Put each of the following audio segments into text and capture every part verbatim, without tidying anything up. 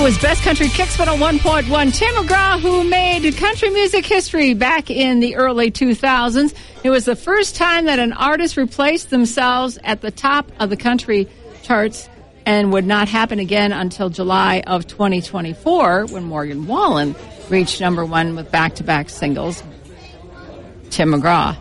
was Best Country Kicks one oh one point one. Tim McGraw, who made country music history back in the early two thousands. It was the first time that an artist replaced themselves at the top of the country charts and would not happen again until July of twenty twenty-four when Morgan Wallen reached number one with back-to-back singles. Tim McGraw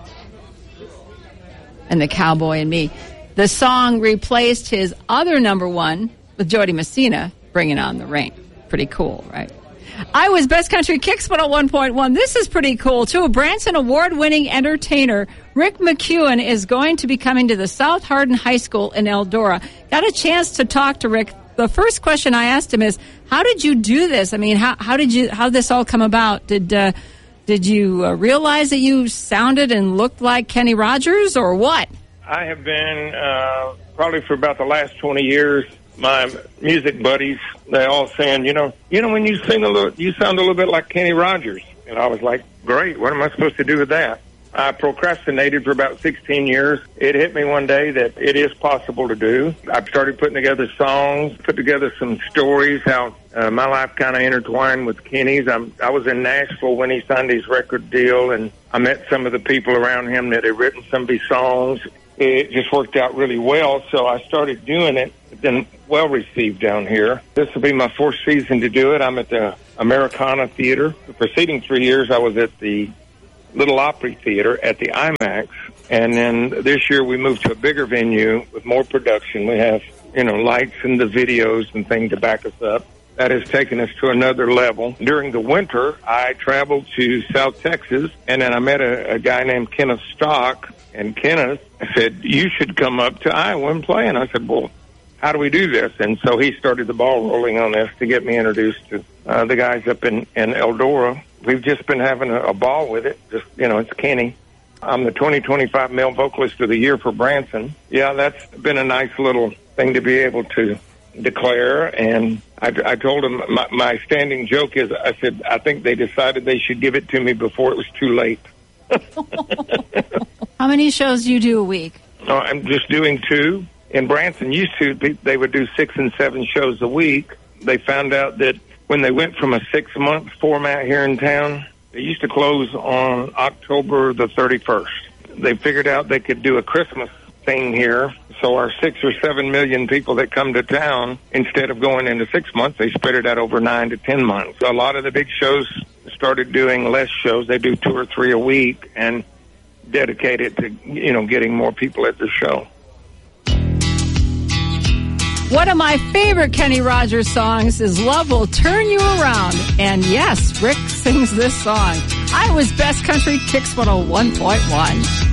and The Cowboy and Me. The song replaced his other number one with Jody Messina, Bringing on the Rain. Pretty cool, right? I was Best Country Kicks one oh one point one. This is pretty cool, too. Branson award-winning entertainer Rick McEwen is going to be coming to the South Hardin High School in Eldora. Got a chance to talk to Rick. The first question I asked him is, how did you do this? I mean, how, how did you, how did this all come about? Did, uh, did you uh, realize that you sounded and looked like Kenny Rogers, or what? I have been, uh, probably for about the last twenty years, my music buddies, they all saying, you know, you know, when you sing a little, you sound a little bit like Kenny Rogers. And I was like, great, what am I supposed to do with that? I procrastinated for about sixteen years. It hit me one day that it is possible to do. I started putting together songs, put together some stories, how uh, my life kind of intertwined with Kenny's. I'm, I was in Nashville when he signed his record deal, and I met some of the people around him that had written some of his songs. It just worked out really well, so I started doing it. It's been well received down here. This will be my fourth season to do it. I'm at the Americana Theater. The preceding three years, I was at the Little Opry Theater at the IMAX. And then this year, we moved to a bigger venue with more production. We have, you know, lights and the videos and things to back us up. That has taken us to another level. During the winter, I traveled to South Texas, and then I met a, a guy named Kenneth Stock. And Kenneth said, you should come up to Iowa and play. And I said, well, how do we do this? And so he started the ball rolling on this to get me introduced to uh, the guys up in, in Eldora. We've just been having a, a ball with it. Just, you know, it's Kenny. I'm the twenty twenty-five Male Vocalist of the Year for Branson. Yeah, that's been a nice little thing to be able to declare. And I, I told him, my, my standing joke is, I said, I think they decided they should give it to me before it was too late. How many shows do you do a week? Oh, I'm just doing two. In Branson, used to, they would do six and seven shows a week. They found out that when they went from a six-month format here in town, they used to close on October the thirty-first. They figured out they could do a Christmas thing here. So our six or seven million people that come to town, instead of going into six months, they spread it out over nine to ten months. So a lot of the big shows started doing less shows. They do two or three a week and dedicate it to, you know, getting more people at the show. One of my favorite Kenny Rogers songs is Love Will Turn You Around. And yes, Rick sings this song. I was Best Country Kicks one oh one point one.